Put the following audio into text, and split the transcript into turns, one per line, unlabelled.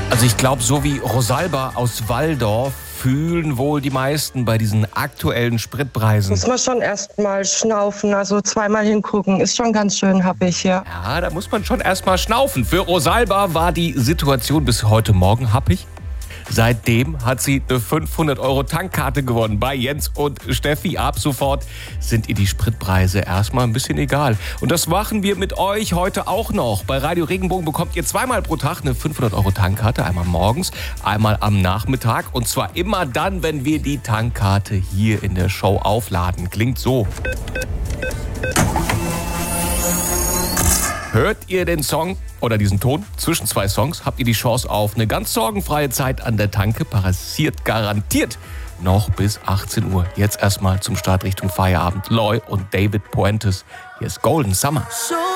Also ich glaube, so wie Rosalba aus Walldorf fühlen wohl die meisten bei diesen aktuellen Spritpreisen.
Muss man schon erstmal schnaufen, also zweimal hingucken. Ist schon ganz schön happig, ja.
Ja, da muss man schon erstmal schnaufen. Für Rosalba war die Situation bis heute Morgen happig. Seitdem hat sie eine 500-Euro-Tankkarte gewonnen bei Jens und Steffi. Ab sofort sind ihr die Spritpreise erstmal ein bisschen egal. Und das machen wir mit euch heute auch noch. Bei Radio Regenbogen bekommt ihr zweimal pro Tag eine 500-Euro-Tankkarte. Einmal morgens, einmal am Nachmittag. Und zwar immer dann, wenn wir die Tankkarte hier in der Show aufladen. Klingt so. Hört ihr den Song oder diesen Ton zwischen zwei Songs, habt ihr die Chance auf eine ganz sorgenfreie Zeit an der Tanke. Passiert garantiert noch bis 18 Uhr. Jetzt erstmal zum Start Richtung Feierabend. Loy und David Puentes. Hier ist Golden Summer.